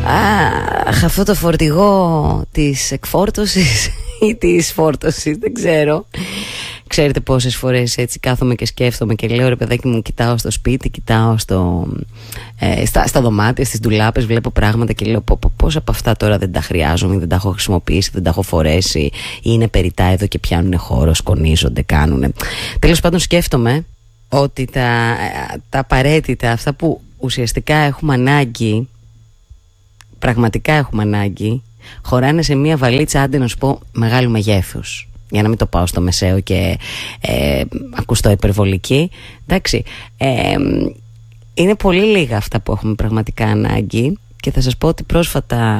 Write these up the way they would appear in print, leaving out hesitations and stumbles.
Αυτό το φορτηγό της εκφόρτωσης ή της φόρτωσης, δεν ξέρω. Ξέρετε πόσες φορές έτσι κάθομαι και σκέφτομαι και λέω, ρε παιδάκι μου, κοιτάω στο σπίτι, κοιτάω στα δωμάτια, στις ντουλάπες, βλέπω πράγματα και λέω πώς από αυτά τώρα δεν τα χρειάζομαι, δεν τα έχω χρησιμοποιήσει, δεν τα έχω φορέσει ή είναι περιτά εδώ και πιάνουν χώρο, σκονίζονται, κάνουνε. Τέλος πάντων σκέφτομαι ότι τα απαραίτητα, αυτά που ουσιαστικά έχουμε ανάγκη, πραγματικά έχουμε ανάγκη, χωράνε σε μια βαλίτσα, άντε να σου πω, μεγάλου μεγέθους. Για να μην το πάω στο μεσαίο και ακουστώ υπερβολική. Εντάξει, είναι πολύ λίγα αυτά που έχουμε πραγματικά ανάγκη και θα σας πω ότι πρόσφατα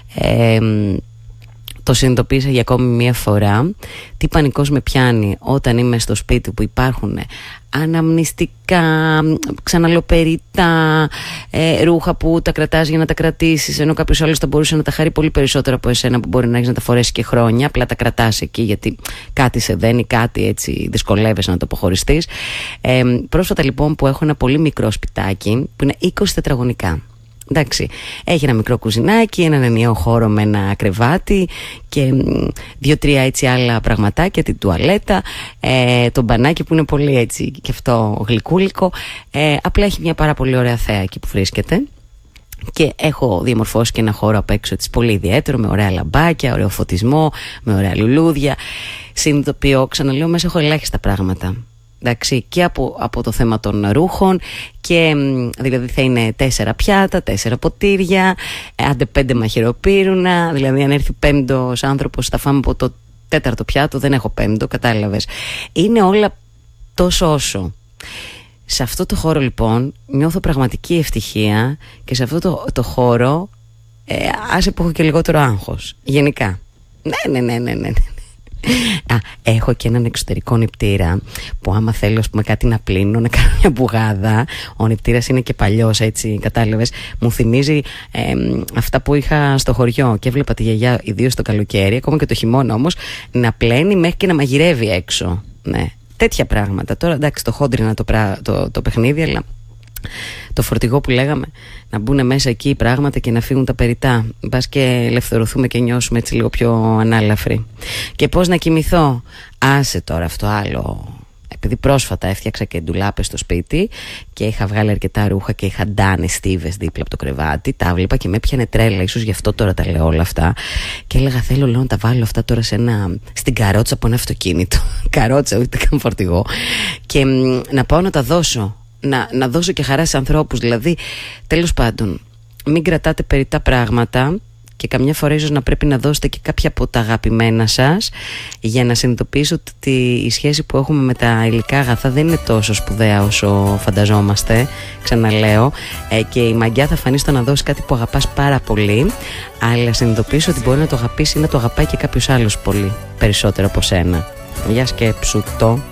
το συνειδητοποίησα για ακόμη μία φορά τι πανικός με πιάνει όταν είμαι στο σπίτι που υπάρχουν αναμνηστικά, ξαναλοπεριτά ρούχα που τα κρατάς για να τα κρατήσεις, ενώ κάποιος άλλος θα μπορούσε να τα χαρεί πολύ περισσότερο από εσένα που μπορεί να έχεις να τα φορέσει και χρόνια, απλά τα κρατάς εκεί γιατί κάτι σε δένει, κάτι έτσι δυσκολεύεσαι να το αποχωριστείς. Πρόσφατα λοιπόν που έχω ένα πολύ μικρό σπιτάκι που είναι 20 τετραγωνικά. Εντάξει, έχει ένα μικρό κουζινάκι, έναν ενιαίο χώρο με ένα κρεβάτι και 2-3 έτσι άλλα πραγματάκια, την τουαλέτα, το μπανάκι που είναι πολύ έτσι και αυτό γλυκούλικο. Απλά έχει μια πάρα πολύ ωραία θέα εκεί που βρίσκεται. Και έχω διαμορφώσει και ένα χώρο απ' έξω της πολύ ιδιαίτερο, με ωραία λαμπάκια, ωραίο φωτισμό, με ωραία λουλούδια. Συνειδητοποιώ, ξαναλέω, μέσα έχω ελάχιστα πράγματα. Εντάξει, και από το θέμα των ρούχων και δηλαδή θα είναι 4 πιάτα, 4 ποτήρια, άντε 5 μαχαιροπύρουνα, δηλαδή αν έρθει 5ος άνθρωπος θα φάμε από το 4ο πιάτο, δεν έχω 5ο, κατάλαβες. Είναι όλα τόσο όσο. Σε αυτό το χώρο λοιπόν νιώθω πραγματική ευτυχία και σε αυτό το χώρο άσε που έχω και λιγότερο άγχος, γενικά. Ναι. Έχω και έναν εξωτερικό νηπτήρα που άμα θέλω ας πούμε κάτι να πλύνω, να κάνω μια μπουγάδα, ο νηπτήρας είναι και παλιός έτσι, κατάλαβες, μου θυμίζει αυτά που είχα στο χωριό και έβλεπα τη γιαγιά ιδίως το καλοκαίρι, ακόμα και το χειμώνα όμως, να πλένει μέχρι και να μαγειρεύει έξω. Ναι, τέτοια πράγματα. Τώρα εντάξει, το χόντρινα το παιχνίδι, αλλά το φορτηγό που λέγαμε, να μπουν μέσα εκεί πράγματα και να φύγουν τα περιτά. Μπας και ελευθερωθούμε και νιώσουμε έτσι λίγο πιο ανάλαφροι. Και πώς να κοιμηθώ? Άσε τώρα αυτό άλλο. Επειδή πρόσφατα έφτιαξα και ντουλάπες στο σπίτι και είχα βγάλει αρκετά ρούχα και είχα ντάνε στίβες δίπλα από το κρεβάτι, τα βλέπα και με έπιανε τρέλα. Ίσως γι' αυτό τώρα τα λέω όλα αυτά. Και έλεγα, θέλω λέω να τα βάλω αυτά τώρα στην καρότσα από ένα αυτοκίνητο. Καρότσα, ούτε καν φορτηγό. Και να πάω να τα δώσω. Να δώσω και χαρά σε ανθρώπους. Δηλαδή, τέλος πάντων, μην κρατάτε περιτά πράγματα και καμιά φορά ίσως να πρέπει να δώσετε και κάποια από τα αγαπημένα σας για να συνειδητοποιήσω ότι η σχέση που έχουμε με τα υλικά αγαθά δεν είναι τόσο σπουδαία όσο φανταζόμαστε. Ξαναλέω, και η μαγιά θα φανεί στο να δώσει κάτι που αγαπάς πάρα πολύ, αλλά συνειδητοποιήσω ότι μπορεί να το αγαπήσει ή να το αγαπάει και κάποιος άλλος πολύ περισσότερο από σένα. Για σκέψου το.